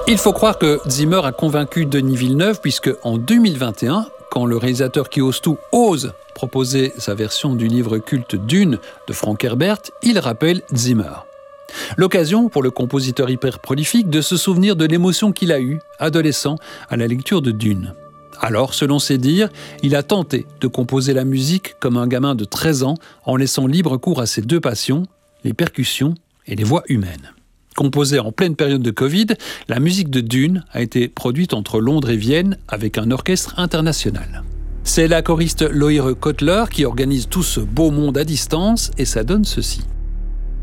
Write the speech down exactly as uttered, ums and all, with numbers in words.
Il faut croire que Zimmer a convaincu Denis Villeneuve puisque en deux mille vingt et un, quand le réalisateur qui ose tout ose proposer sa version du livre culte Dune de Frank Herbert, il rappelle Zimmer. L'occasion pour le compositeur hyper prolifique de se souvenir de l'émotion qu'il a eue, adolescent, à la lecture de Dune. Alors, selon ses dires, il a tenté de composer la musique comme un gamin de treize ans en laissant libre cours à ses deux passions, les percussions et les voix humaines. Composée en pleine période de Covid, la musique de Dune a été produite entre Londres et Vienne avec un orchestre international. C'est la choriste Loïre Kotler qui organise tout ce beau monde à distance et ça donne ceci.